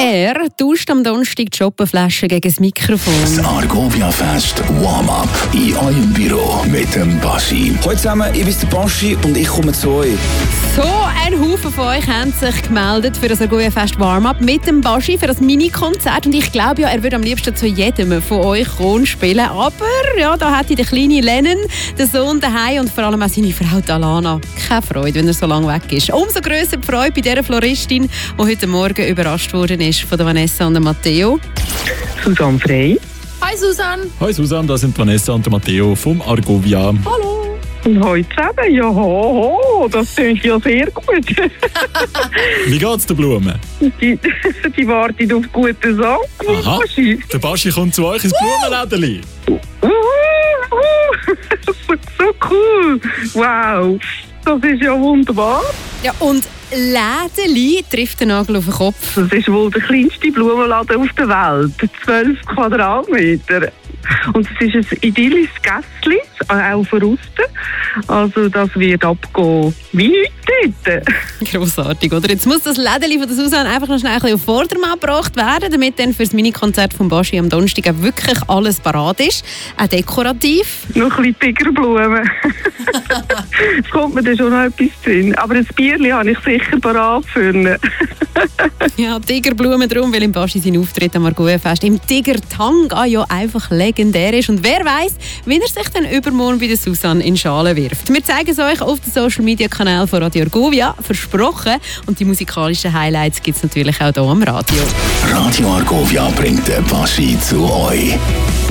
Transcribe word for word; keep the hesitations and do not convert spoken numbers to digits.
Er tauscht am Donnerstag die Shoppenflaschen gegen das Mikrofon. Das Argovia-Fest Warm-up in eurem Büro mit dem Baschi. Hallo zusammen, ich bin der Baschi und ich komme zu euch. So ein Haufen von euch haben sich gemeldet für das Argovia-Fest Warm-up mit dem Baschi für das Mini-Konzert. Und ich glaube ja, er würde am liebsten zu jedem von euch Kron spielen. Aber ja, da hätte der kleine Lennon, der Sohn daheim und vor allem auch seine Frau Alana keine Freude, wenn er so lange weg ist. Umso grösser die Freude bei dieser Floristin, die heute Morgen überrascht worden ist von der Vanessa und der Matteo. Susanne Frey. Hi Susanne. Hi Susanne, das sind Vanessa und der Matteo vom Argovia. Hallo. Und heute zusammen, ja, ho, ho, das klingt ja sehr gut. Wie geht's der Blume? Die, die wartet auf gute Sachen. Aha, der Baschi kommt zu euch ins Blumenlädeli. Uh, uh, so, so cool. Wow, das ist ja wunderbar. Ja, und Lädeli trifft den Nagel auf den Kopf. Das ist wohl der kleinste Blumenladen auf der Welt. zwölf Quadratmeter. Und es ist ein idyllisches Gässchen, auch für Rusten. Also das wird abgehen wie heute dort. Grossartig, oder? Jetzt muss das Lädeli von der Susanne einfach noch schnell ein bisschen auf Vordermann gebracht werden, damit dann für das Mini-Konzert von Baschi am Donnerstag auch wirklich alles parat ist. Auch dekorativ. Noch ein bisschen Tigerblumen. Es kommt mir da schon noch etwas drin. Aber das Bierchen habe ich sicher parat für ihn. Ja, Tigerblumen drum, weil im Baschi sein Auftritt am Argovia-Fest im Tiger-Tanga ja einfach legendär ist. Und wer weiss, wie er sich dann übermorgen bei der Susanne in Schale wirft. Wir zeigen es euch auf den Social-Media-Kanal von Radio Argovia, versprochen. Und die musikalischen Highlights gibt es natürlich auch hier am Radio. Radio Argovia bringt den Baschi zu euch.